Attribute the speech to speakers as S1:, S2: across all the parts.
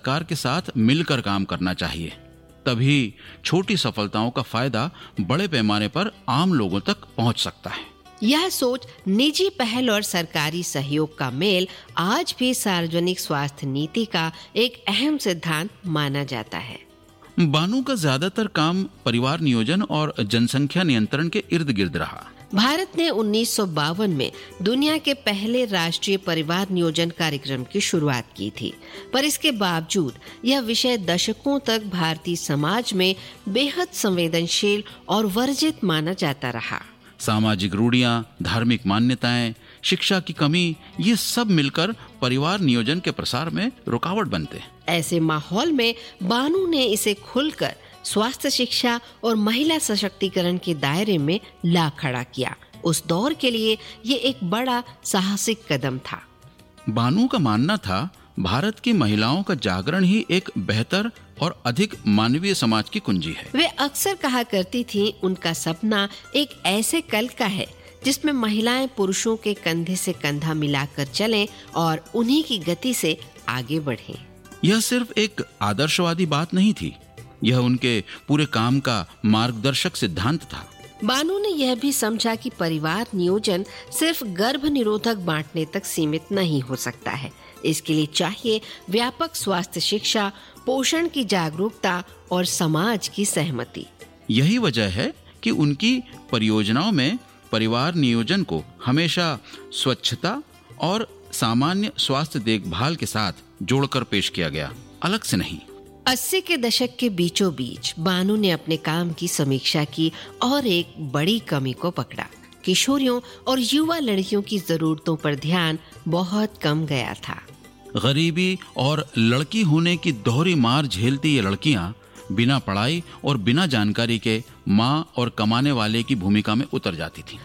S1: सरकार के साथ मिलकर काम करना चाहिए। तभी छोटी सफलताओं का फायदा बड़े पैमाने पर आम लोगों तक पहुंच सकता है।
S2: यह सोच, निजी पहल और सरकारी सहयोग का मेल आज भी सार्वजनिक स्वास्थ्य नीति का एक अहम सिद्धांत माना जाता है।
S1: बानू का ज्यादातर काम परिवार नियोजन और जनसंख्या नियंत्रण के इर्द गिर्द रहा।
S2: भारत ने 1952 में दुनिया के पहले राष्ट्रीय परिवार नियोजन कार्यक्रम की शुरुआत की थी, पर इसके बावजूद यह विषय दशकों तक भारतीय समाज में बेहद संवेदनशील और वर्जित माना जाता रहा।
S1: सामाजिक रूढ़ियां, धार्मिक मान्यताएं, शिक्षा की कमी, ये सब मिलकर परिवार नियोजन के प्रसार में रुकावट बनते।
S2: ऐसे माहौल में बानू ने इसे खुलकर स्वास्थ्य शिक्षा और महिला सशक्तिकरण के दायरे में ला खड़ा किया। उस दौर के लिए ये एक बड़ा साहसिक कदम था।
S1: बानू का मानना था, भारत की महिलाओं का जागरण ही एक बेहतर और अधिक मानवीय समाज की कुंजी है।
S2: वे अक्सर कहा करती थी, उनका सपना एक ऐसे कल का है जिसमें महिलाएं पुरुषों के कंधे से कंधा मिलाकर चलें और उन्हीं की गति से आगे बढ़ें।
S1: यह सिर्फ एक आदर्शवादी बात नहीं थी, यह उनके पूरे काम का मार्गदर्शक सिद्धांत था।
S2: बानू ने यह भी समझा कि परिवार नियोजन सिर्फ गर्भ निरोधक बांटने तक सीमित नहीं हो सकता है। इसके लिए चाहिए व्यापक स्वास्थ्य शिक्षा, पोषण की जागरूकता और समाज की सहमति।
S1: यही वजह है कि उनकी परियोजनाओं में परिवार नियोजन को हमेशा स्वच्छता और सामान्य स्वास्थ्य देखभाल के साथ जोड़कर पेश किया गया, अलग से नहीं।
S2: 80 के दशक के बीचों बीच बानू ने अपने काम की समीक्षा की और एक बड़ी कमी को पकड़ा। किशोरियों और युवा लड़कियों की जरूरतों पर ध्यान बहुत कम गया था।
S1: गरीबी और लड़की होने की दोहरी मार झेलती ये लड़कियां बिना पढ़ाई और बिना जानकारी के माँ और कमाने वाले की भूमिका में उतर जाती थीं।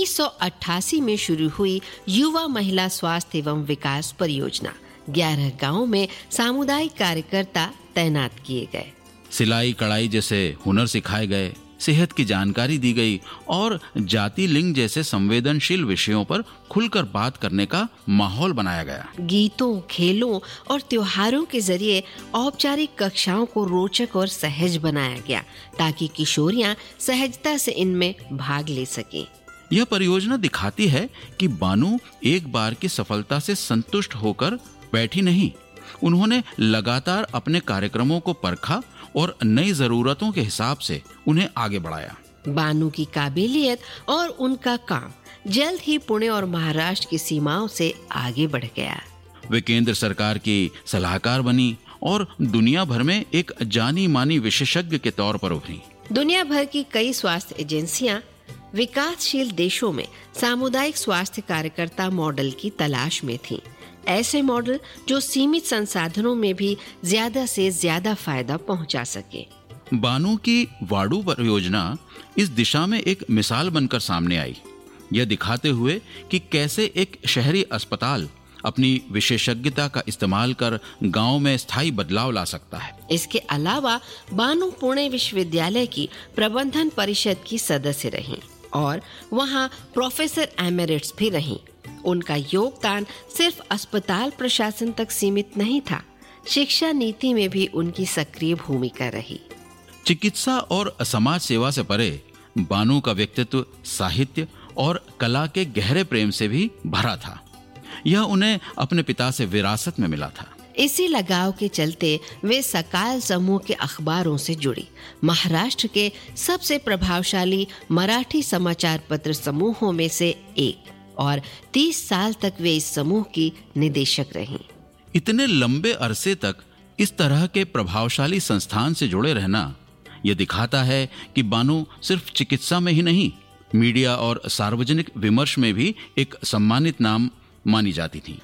S2: 1988 में शुरू हुई युवा महिला स्वास्थ्य एवं विकास परियोजना। 11 गांवों में सामुदायिक कार्यकर्ता तैनात किए गए।
S1: सिलाई कढ़ाई जैसे हुनर सिखाए गए, सेहत की जानकारी दी गई और जाति लिंग जैसे संवेदनशील विषयों पर खुलकर बात करने का माहौल बनाया गया।
S2: गीतों, खेलों और त्योहारों के जरिए औपचारिक कक्षाओं को रोचक और सहज बनाया गया ताकि किशोरियां सहजता से इनमें भाग ले सकें।
S1: यह परियोजना दिखाती है कि बानू एक बार की सफलता से संतुष्ट होकर बैठी नहीं, उन्होंने लगातार अपने कार्यक्रमों को परखा और नई जरूरतों के हिसाब से उन्हें आगे बढ़ाया।
S2: बानू की काबिलियत और उनका काम जल्द ही पुणे और महाराष्ट्र की सीमाओं से आगे बढ़ गया।
S1: वे केंद्र सरकार की सलाहकार बनी और दुनिया भर में एक जानी मानी विशेषज्ञ के तौर पर उभरी।
S2: दुनिया भर की कई स्वास्थ्य एजेंसियां विकासशील देशों में सामुदायिक स्वास्थ्य कार्यकर्ता मॉडल की तलाश में थीं। ऐसे मॉडल जो सीमित संसाधनों में भी ज्यादा से ज्यादा फायदा पहुंचा सके।
S1: बानू की वाडू परियोजना इस दिशा में एक मिसाल बनकर सामने आई, यह दिखाते हुए कि कैसे एक शहरी अस्पताल अपनी विशेषज्ञता का इस्तेमाल कर गांव में स्थायी बदलाव ला सकता है।
S2: इसके अलावा बानू पुणे विश्वविद्यालय की प्रबंधन परिषद की सदस्य रहीं और वहां प्रोफेसर एमेरिट्स भी रहीं। उनका योगदान सिर्फ अस्पताल प्रशासन तक सीमित नहीं था, शिक्षा नीति में भी उनकी सक्रिय भूमिका रही।
S1: चिकित्सा और समाज सेवा से परे बानू का व्यक्तित्व साहित्य और कला के गहरे प्रेम से भी भरा था। यह उन्हें अपने पिता से विरासत में मिला था।
S2: इसी लगाव के चलते वे सकाल समूह के अखबारों से जुड़ी, महाराष्ट्र के सबसे प्रभावशाली मराठी समाचार पत्र समूहों में से एक, और 30 साल तक वे इस समूह की निदेशक रहीं।
S1: इतने लंबे अरसे तक इस तरह के प्रभावशाली संस्थान से जुड़े रहना यह दिखाता है कि बानू सिर्फ चिकित्सा में ही नहीं, मीडिया और सार्वजनिक विमर्श में भी एक सम्मानित नाम मानी जाती थी।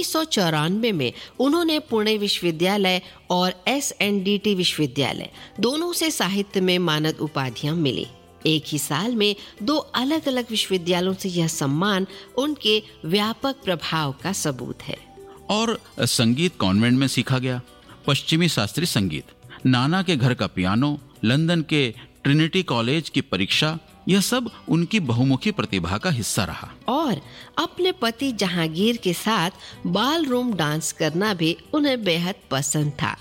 S2: 1994 में उन्होंने पुणे विश्वविद्यालय और SNDT विश्वविद्यालय दोनों से साहित्य में मानद उपाधियां मिली। एक ही साल में 2 अलग अलग विश्वविद्यालयों से यह सम्मान उनके व्यापक प्रभाव का सबूत है।
S1: और संगीत कॉन्वेंट में सीखा गया, पश्चिमी शास्त्रीय संगीत, नाना के घर का पियानो, लंदन के ट्रिनिटी कॉलेज की परीक्षा, यह सब उनकी बहुमुखी प्रतिभा का हिस्सा रहा।
S2: और अपने पति जहांगीर के साथ बाल रूम डांस करना भी उन्हें बेहद पसंद था।